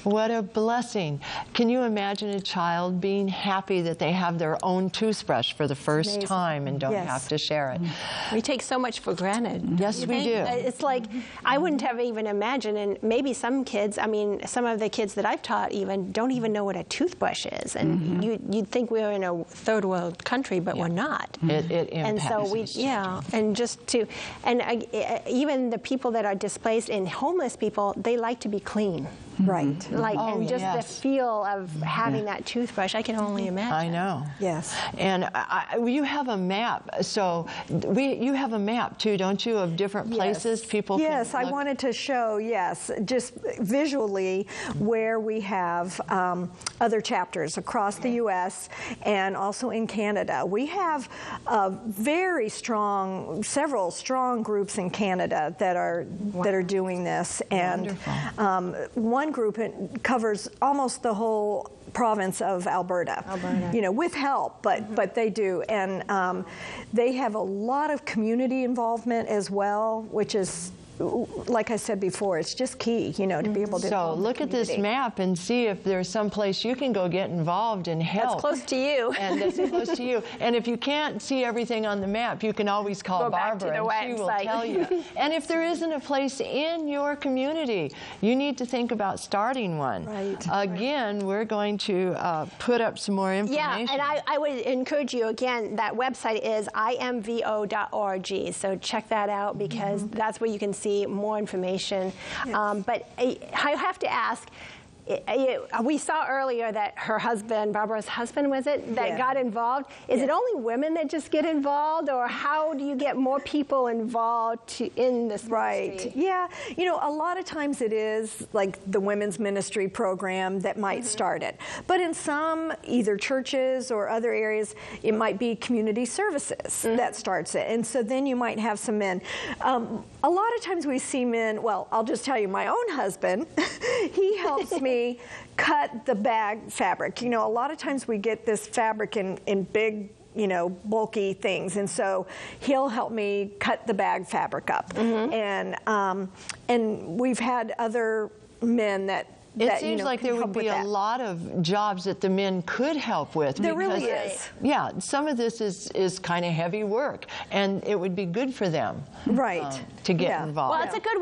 What a blessing. Can you imagine a child being happy that they have their own toothbrush for the first time and don't have to share it? We take so much for granted. Yes, we do. It's like, I wouldn't have even imagined, and maybe some kids, I mean, some of the kids that I've taught even don't even know what a toothbrush is. And you'd think we were in a third world country, but we're not. It impacts and so we, and just to, and even the people that are displaced and homeless people, they like to be clean. Right. Like, and just the feel of having that toothbrush, I can only imagine. I know. Yes. And you have a map, so you have a map too, don't you, of different places people can Yes, I wanted to show, just visually where we have other chapters across the U.S. and also in Canada. We have very strong, several strong groups in Canada that are doing this, and one group covers almost the whole province of Alberta. You know, with help, but they do, and they have a lot of community involvement as well, which is, like I said before, it's just key, you know, to be able to. So look at this map and see if there's some place you can go get involved and help. That's close to you. And that's close to you. And if you can't see everything on the map, you can always call Barbara and she will tell you. And if there isn't a place in your community, you need to think about starting one. Right. Again, we're going to put up some more information. Yeah, and I would encourage you, again, that website is imvo.org. So check that out, because that's where you can see more information. Yes. But I have to ask, we saw earlier that her husband, Barbara's husband, was it, that got involved? Is it only women that just get involved, or how do you get more people involved in this ministry? Yeah, you know, a lot of times it is like the women's ministry program that might start it. But in some, either churches or other areas, it might be community services that starts it. And so then you might have some men. A lot of times we see men, well, I'll just tell you, my own husband, he helps me cut the bag fabric. You know, a lot of times we get this fabric in big, you know, bulky things, and so he'll help me cut the bag fabric up. And we've had other men that it seems like there would be a lot of jobs that the men could help with. There really is. Yeah, some of this is kind of heavy work, and it would be good for them to get involved. Well, it's a good